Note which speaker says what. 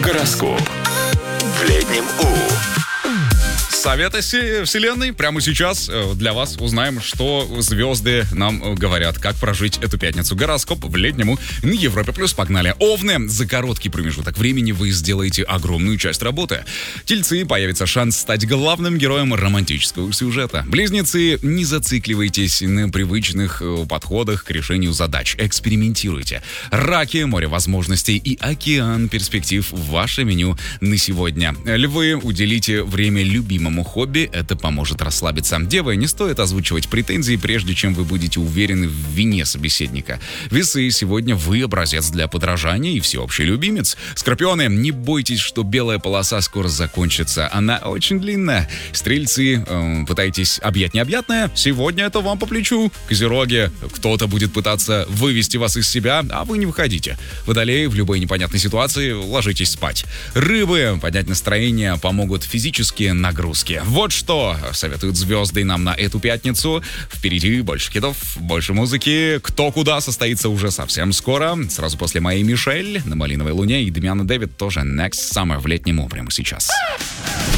Speaker 1: Гороскоп. В летнем У.
Speaker 2: Советы Вселенной прямо сейчас для вас узнаем, что звезды нам говорят, как прожить эту пятницу. Гороскоп в летнему на Европе+. Погнали. Овны. За короткий промежуток времени вы сделаете огромную часть работы. Тельцы. Появится шанс стать главным героем романтического сюжета. Близнецы. Не зацикливайтесь на привычных подходах к решению задач. Экспериментируйте. Раки. Море возможностей и океан перспектив в ваше меню на сегодня. Львы. Уделите время любимому хобби, это поможет расслабиться. Девы, не стоит озвучивать претензии, прежде чем вы будете уверены в вине собеседника. Весы, сегодня вы образец для подражания и всеобщий любимец. Скорпионы, не бойтесь, что белая полоса скоро закончится. Она очень длинная. Стрельцы, пытайтесь объять необъятное. Сегодня это вам по плечу. Козероги, кто-то будет пытаться вывести вас из себя, а вы не выходите. Водолеи, в любой непонятной ситуации ложитесь спать. Рыбы, поднять настроение помогут физические нагрузки. Вот что советуют звезды нам на эту пятницу. Впереди больше хитов, больше музыки. Кто куда состоится уже совсем скоро. Сразу после моей Мишель на Малиновой Луне и Дамиана Дэвид тоже Next Summer в летнем прямо сейчас.